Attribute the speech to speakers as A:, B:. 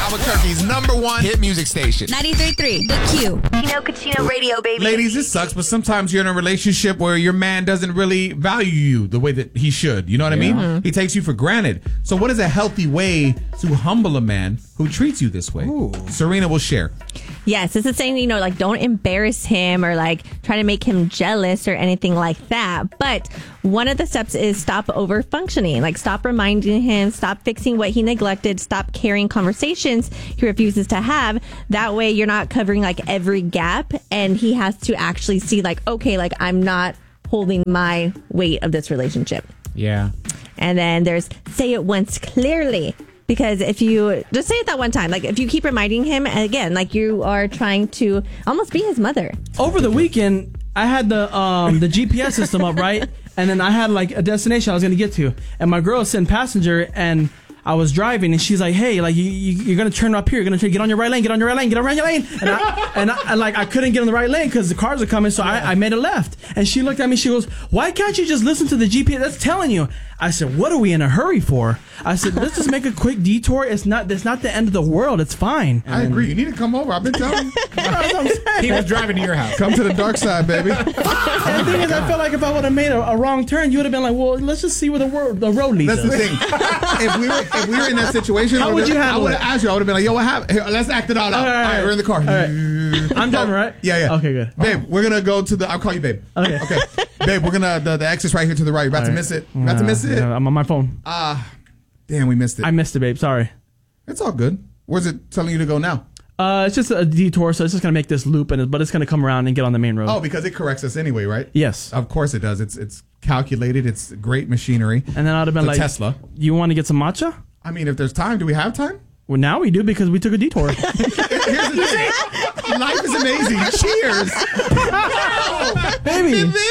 A: Albuquerque's #1 hit music station.
B: 93.3, The Q.
C: Chino Cucino Radio, baby.
D: Ladies, this sucks, but sometimes you're in a relationship where your man doesn't really value you the way that he should. You know what I mean? Mm-hmm. He takes you for granted. So what is a healthy way to humble a man who treats you this way? Ooh. Serena will share.
E: Yes, this is saying, like, don't embarrass him or, like, try to make him jealous or anything like that. But one of the steps is stop over-functioning. Like, stop reminding him, stop fixing what he neglected, stop carrying conversations he refuses to have. That way, you're not covering, like, every gap, and he has to actually see, like, okay, like, I'm not holding my weight of this relationship.
D: Yeah.
E: And then there's say it once clearly. Because if you just say it that one time, like if you keep reminding him, again, like you are trying to almost be his mother.
F: Over the weekend, I had the GPS system up, right? And then I had like a destination I was going to get to. And my girl was sitting passenger and I was driving and she's like, hey, like you're going to turn up here. You're going to get on your right lane, get on your right lane, get on your lane. And I couldn't get on the right lane because the cars are coming. So I made a left. And she looked at me. She goes, why can't you just listen to the GPS? That's telling you. I said, what are we in a hurry for? I said, let's just make a quick detour. It's not the end of the world. It's fine.
D: I agree. You need to come over. I've been telling you.
F: That's what I'm saying.
A: He was driving to your house.
D: Come to the dark side, baby.
F: And the thing is, I felt like if I would have made a wrong turn, you would have been like, well, let's just see where the road leads us.
D: That's the thing. If we were in that situation,
F: How would you handle
D: I would have asked you. I would have been like, yo, what happened? Here, let's act it all out. All right, we're in the car.
F: All right. I'm driving, right?
D: Yeah.
F: Okay, good.
D: Babe, we're going to go to the... I'll call you babe. Okay. Babe, we're going to... The exit's right here to the right. You're about to miss it. About to miss it.
F: Yeah, I'm on my phone.
D: Damn, we missed it.
F: I missed it, babe. Sorry.
D: It's all good. Where's it telling you to go now?
F: It's just a detour, so it's just going to make this loop, but it's going to come around and get on the main road.
D: Oh, because it corrects us anyway, right?
F: Yes.
D: Of course it does. It's calculated. It's great machinery.
F: And then I'd have been like...
D: Tesla.
F: You want to get some matcha?
D: I mean, if there's time, do we have time?
F: Well, now we do because we took a detour.
D: Here's the thing. Life is amazing. Cheers.
F: Baby.